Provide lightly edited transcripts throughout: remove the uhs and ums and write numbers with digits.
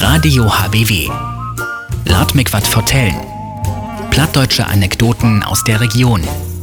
Radio HBW. Lad mich wat vertellen. Plattdeutsche Anekdoten aus der Region.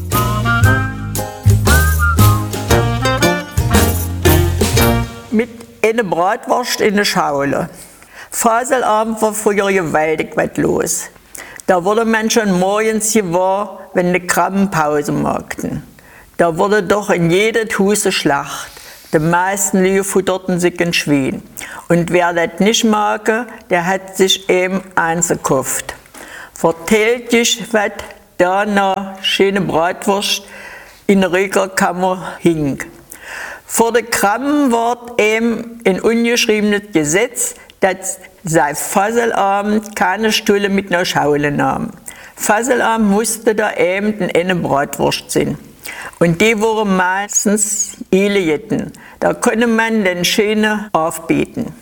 Mit einer Bratwurst in der Schaule. Faselabend war früher gewaltig was los. Da wurde man schon morgens gewahr, wenn die Krabben Pause machten. Da wurde doch in jedem Hause Schlacht. Die meisten Leute futterten sich in Schwein. Und wer das nicht mag, der hat sich eben eins gekauft. Vertellt dich, was da noch schöne Bratwurst in der Riegerkammer hing. Vor den Krabben war eben ein ungeschriebenes Gesetz, dass seit Faselabend keine Stulle mit nach Schaule nahm. Faselabend musste da eben eine Bratwurst sein. Und die wurden meistens Ilejetten. Da konnte man den schönen aufbieten.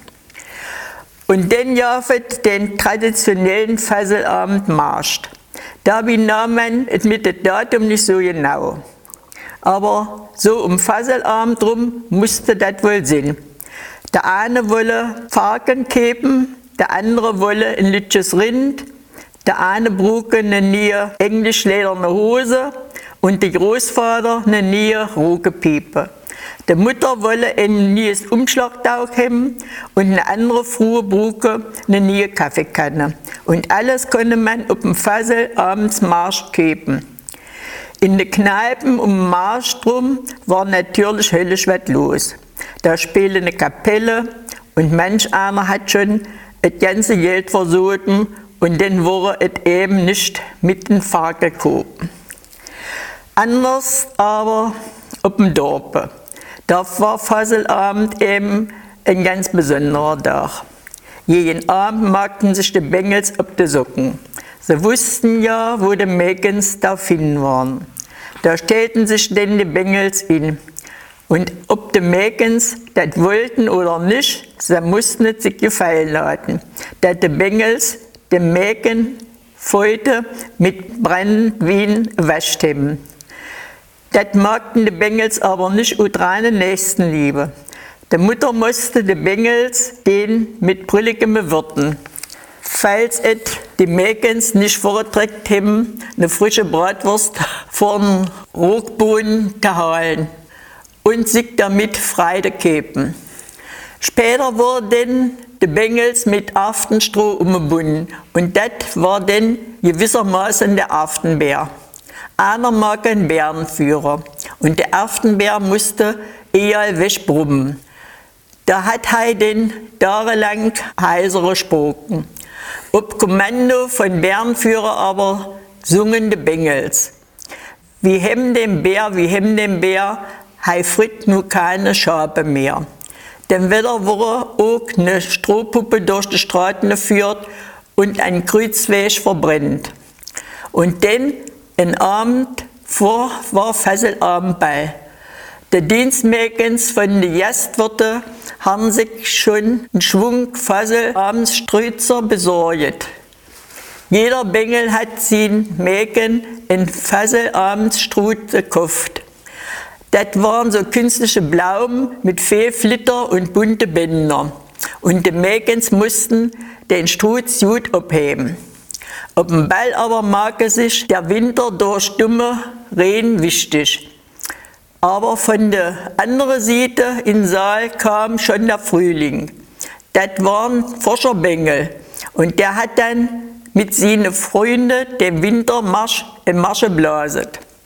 Und dann jaffet den traditionellen Faselabend Marsch. Dabei nahm man es mit dem Datum nicht so genau. Aber so um Faselabend rum musste das wohl sein. Der eine wolle Falken kämen, der andere wolle ein lütsches Rind, der eine brauche eine neue englisch-lederne Hose und der Großvater eine neue Rogepiepe. Die Mutter wolle ein neues Umschlagtauch haben und eine andere Frau brauche eine neue Kaffeekanne. Und alles konnte man auf dem Faselabendmarsch kämen. In den Kneipen um den Marsch drum war natürlich höllisch was los. Da spielte eine Kapelle und manch einer hat schon das ganze Geld versoten und dann wurde es eben nicht mit dem Fahrrad gekommen. Anders aber auf dem Dorf. Da war Faselabend eben ein ganz besonderer Tag. Jeden Abend magten sich die Bengels auf die Socken. Sie wussten ja, wo die Mägens da finden waren. Da stellten sich denn die Bengels in. Und ob die Mägens das wollten oder nicht, sie mussten es sich gefallen lassen, dass die Bengels die Mägen heute mit Brandwein wascht haben. Das magten die Bengels aber nicht ut reine Nächstenliebe. Die Mutter musste die Bengels den mit brülligem bewirten. Falls es die Mägens nicht vorgeträgt haben, eine frische Bratwurst vor den Rogboden zu holen und sich damit Freude geben. Später wurden die Bengels mit Aftenstroh umgebunden und das war dann gewissermaßen der Aftenbär. Einer mag ein Bärenführer und der Aftenbär musste eher wegbrummen. Da hat er den jahrelang heiser gesprochen. Ob Kommando von Bärenführer aber sungen die Bengels. Wir haben den Bär, hei fritt nu keine Schabe mehr. Denn wieder wurde auch eine Strohpuppe durch die Straßen geführt und ein Kreuzweg verbrennt. Und dann, ein Abend vor, war Faselabendball. Die Dienstmädchens von den Gastwirten haben sich schon einen Schwung Faselabendstrützer besorgt. Jeder Bengel hat seinen Mägen einen Faselabendstrut gekauft. Das waren so künstliche Blumen mit viel Flitter und bunte Bänder. Und die Mägens mussten den Strutz gut abheben. Auf dem Ball aber mag sich der Winter durch dumme Regen wichtig. Aber von der anderen Seite in den Saal kam schon der Frühling. Das waren Forscherbengel. Und der hat dann mit seinen Freunden den Wintermarsch in Marsch geblasen.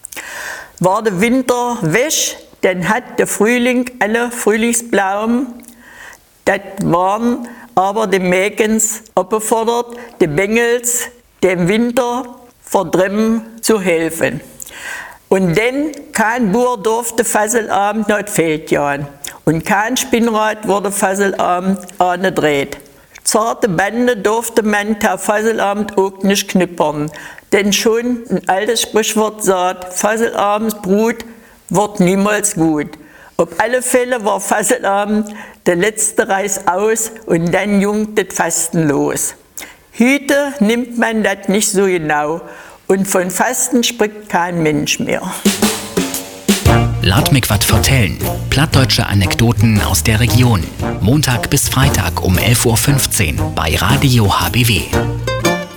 War der Winter weg, dann hat der Frühling alle Frühlingsblumen. Das waren aber die Mägens aufgefordert, die Bengels dem Winter verdrängen zu helfen. Und dann, kein Bauer durfte Faselabend noch Feld jagen. Und kein Spinnrad wurde Faselabend angedreht. Zarte Bande durfte man der Faselabend auch nicht knippern. Denn schon ein altes Sprichwort sagt, Faselabendsbrut wird niemals gut. Auf alle Fälle war Faselabend der letzte Reis aus und dann jungt das Fasten los. Heute nimmt man das nicht so genau und von Fasten spricht kein Mensch mehr. Lat mich wat vertellen. Plattdeutsche Anekdoten aus der Region. Montag bis Freitag um 11:15 Uhr bei Radio HBW.